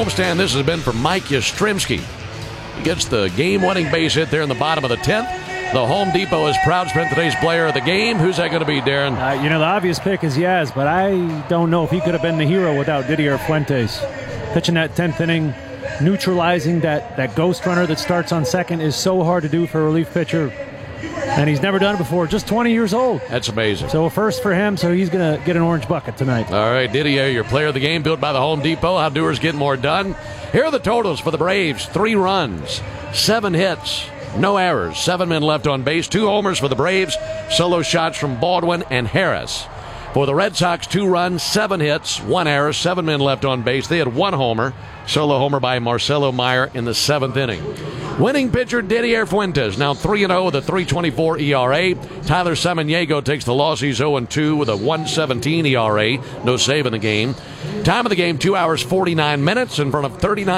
homestand, this has been for Mike Yastrzemski. He gets the game-winning base hit there in the bottom of the 10th. The Home Depot is proud to spend today's player of the game. Who's that going to be, Darren? The obvious pick is Yaz, but I don't know if he could have been the hero without Didier Fuentes. Pitching that 10th inning, neutralizing that ghost runner that starts on second is so hard to do for a relief pitcher. And he's never done it before, just 20 years old. That's amazing. So a first for him, so he's going to get an orange bucket tonight. All right, Didier, your player of the game, built by the Home Depot. How doers get more done. Here are the totals for the Braves. 3 runs, 7 hits, no errors, 7 men left on base, 2 homers for the Braves, solo shots from Baldwin and Harris. For the Red Sox, 2 runs, 7 hits, 1 error, 7 men left on base. They had 1 homer, solo homer by Marcelo Meyer in the 7th inning. Winning pitcher Didier Fuentes, now 3-0 with a 3.24 ERA. Tyler Samaniego takes the loss. He's 0-2 with a 1.17 ERA. No save in the game. Time of the game, 2 hours, 49 minutes in front of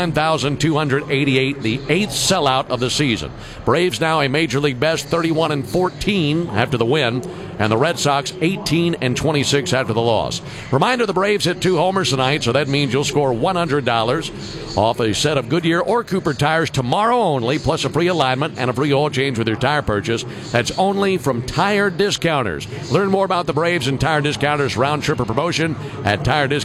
39,288, the 8th sellout of the season. Braves now a Major League best 31-14 after the win, and the Red Sox 18-26 after the loss. Reminder, the Braves hit 2 homers tonight, so that means you'll score $100 off a set of Goodyear or Cooper tires tomorrow only, plus a free alignment and a free oil change with your tire purchase. That's only from Tire Discounters. Learn more about the Braves and Tire Discounters round-trip promotion at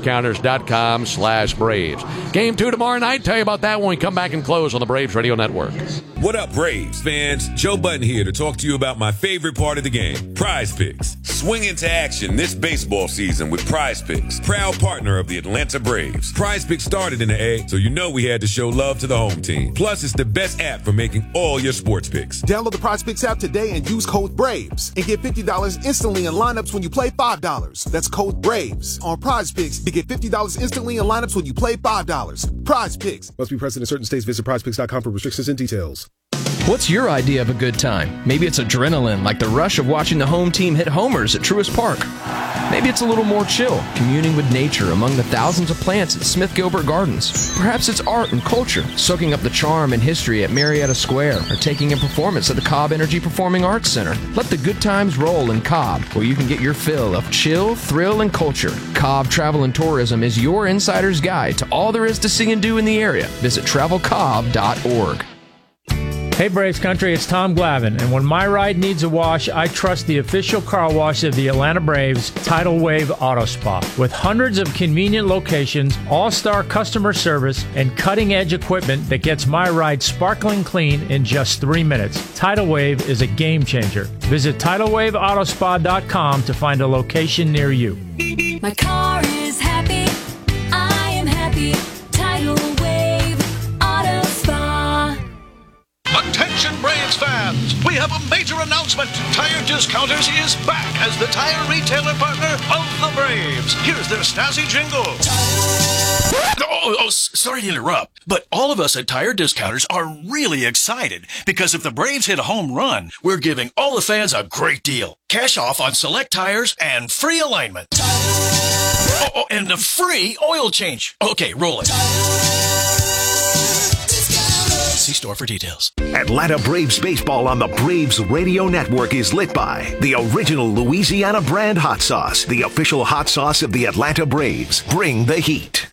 tirediscounters.com/Braves. Game 2 tomorrow night. Tell you about that when we come back and close on the Braves Radio Network. What up, Braves fans? Joe Button here to talk to you about my favorite part of the game, Prize Picks. Swing into action this baseball season with Prize Picks, proud partner of the Atlanta Braves. Prize Picks started in the A, so you know we had to show love to the home team. Plus, it's the best app for making all your sports picks. Download the Prize Picks app today and use code BRAVES and get $50 instantly in lineups when you play $5. That's code BRAVES on Prize Picks to get $50 instantly in lineups when you play $5. Prize Picks. Must be present in certain states. Visit prizepicks.com for restrictions and details. What's your idea of a good time? Maybe it's adrenaline, like the rush of watching the home team hit homers at Truist Park. Maybe it's a little more chill, communing with nature among the thousands of plants at Smith Gilbert Gardens. Perhaps it's art and culture, soaking up the charm and history at Marietta Square, or taking in performance at the Cobb Energy Performing Arts Center. Let the good times roll in Cobb, where you can get your fill of chill, thrill, and culture. Cobb Travel and Tourism is your insider's guide to all there is to see and do in the area. Visit travelcobb.org. Hey Braves Country, it's Tom Glavine, and when my ride needs a wash, I trust the official car wash of the Atlanta Braves, Tidal Wave Auto Spa. With hundreds of convenient locations, all-star customer service, and cutting-edge equipment that gets my ride sparkling clean in just 3 minutes, Tidal Wave is a game changer. Visit TidalWaveAutospa.com to find a location near you. My car is happy, I am happy, Tidal Wave Auto Spa. Attention Braves fans, we have a major announcement. Tire Discounters is back as the tire retailer partner of the Braves. Here's their snazzy jingle. Sorry to interrupt, but all of us at Tire Discounters are really excited because if the Braves hit a home run, we're giving all the fans a great deal. Cash off on select tires and free alignment. And a free oil change. Okay, roll it. See store for details. Atlanta Braves baseball on the Braves Radio Network is lit by the original Louisiana brand hot sauce, the official hot sauce of the Atlanta Braves. Bring the heat.